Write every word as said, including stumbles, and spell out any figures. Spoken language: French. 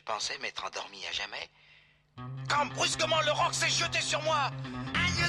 pensais m'être endormi à jamais, quand brusquement le roc s'est jeté sur moi.